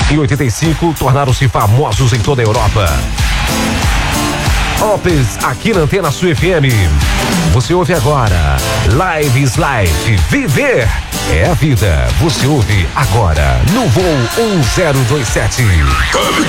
Em 85, tornaram-se famosos em toda a Europa. Opes, aqui na Antena Sul FM. Você ouve agora Live is Life. Viver é a vida. Você ouve agora no voo 1027.